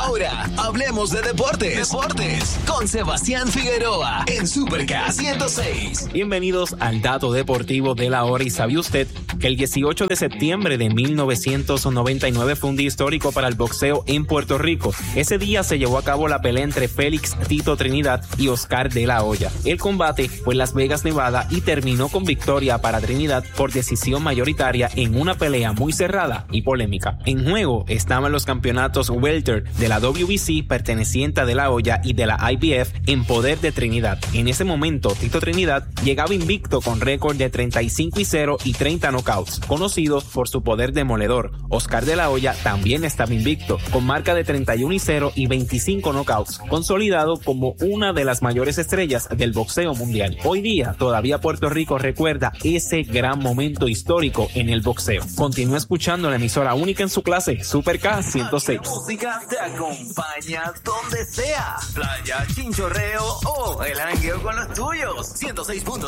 Ahora, hablemos de deportes. Con Sebastián Figueroa en Super K106. Bienvenidos al Dato Deportivo de la Hora. ¿Y sabe usted que el 18 de septiembre de 1999 fue un día histórico para el boxeo en Puerto Rico? Ese día se llevó a cabo la pelea entre Félix Tito Trinidad y Oscar de la Hoya. El combate fue en Las Vegas, Nevada, y terminó con victoria para Trinidad por decisión mayoritaria en una pelea muy cerrada y polémica. En juego estaban los campeonatos welter de la WBC perteneciente a de la Hoya y de la IBF en poder de Trinidad. En ese momento, Tito Trinidad llegaba invicto con récord de 35-0 y 30 knockouts, conocido por su poder demoledor. Oscar de la Hoya también estaba invicto, con marca de 31-0 y 25 knockouts, consolidado como una de las mayores estrellas del boxeo mundial. Hoy día, todavía Puerto Rico recuerda ese gran momento histórico en el boxeo. Continúa escuchando la emisora única en su clase, Super K106. La música te acompaña donde sea. Playa, chinchorreo o el jangueo con los tuyos. 106.